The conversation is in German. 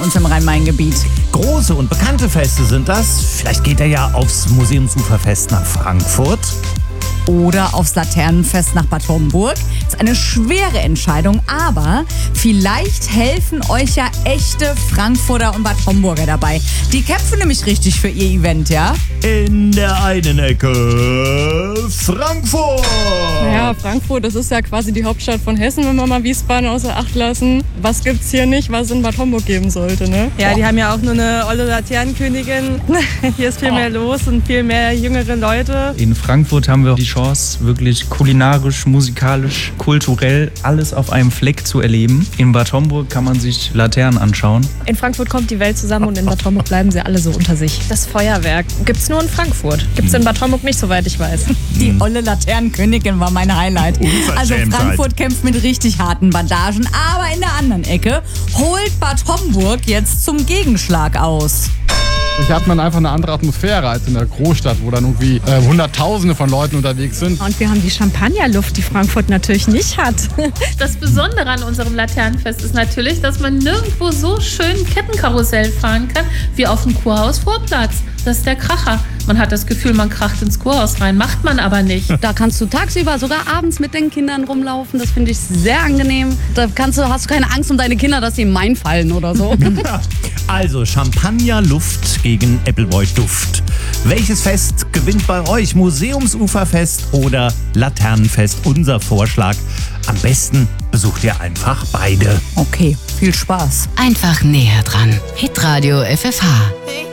uns im Rhein-Main-Gebiet. Große und bekannte Feste sind das. Vielleicht geht er ja aufs Museumsuferfest nach Frankfurt. Oder aufs Laternenfest nach Bad Homburg. Das ist eine schwere Entscheidung, aber vielleicht helfen euch ja echte Frankfurter und Bad Homburger dabei. Die kämpfen nämlich richtig für ihr Event, ja? In der einen Ecke Frankfurt. Ja, Frankfurt, das ist ja quasi die Hauptstadt von Hessen, wenn wir mal Wiesbaden außer Acht lassen. Was gibt's hier nicht, was es in Bad Homburg geben sollte, ne? Ja, die haben ja auch nur eine olle Laternenkönigin. Hier ist viel mehr los und viel mehr jüngere Leute. In Frankfurt haben wir die Chance, wirklich kulinarisch, musikalisch, kulturell alles auf einem Fleck zu erleben. In Bad Homburg kann man sich Laternen anschauen. In Frankfurt kommt die Welt zusammen und in Bad Homburg bleiben sie alle so unter sich. Das Feuerwerk gibt's nur in Frankfurt. Gibt's in Bad Homburg nicht, soweit ich weiß. Die olle Laternenkönigin war mein Highlight. Also Frankfurt kämpft mit richtig harten Bandagen, aber in der anderen Ecke holt Bad Homburg jetzt zum Gegenschlag aus. Hier hat man einfach eine andere Atmosphäre als in der Großstadt, wo dann irgendwie Hunderttausende von Leuten unterwegs sind. Und wir haben die Champagnerluft, die Frankfurt natürlich nicht hat. Das Besondere an unserem Laternenfest ist natürlich, dass man nirgendwo so schön Kettenkarussell fahren kann wie auf dem Kurhausvorplatz. Das ist der Kracher. Man hat das Gefühl, man kracht ins Kurhaus rein, macht man aber nicht. Da kannst du tagsüber, sogar abends mit den Kindern rumlaufen. Das finde ich sehr angenehm. Da hast du keine Angst um deine Kinder, dass sie im Main fallen oder so. Also Champagnerluft gegen Appleboy-Duft. Welches Fest gewinnt bei euch? Museumsuferfest oder Laternenfest? Unser Vorschlag. Am besten besucht ihr einfach beide. Okay, viel Spaß. Einfach näher dran. Hitradio FFH.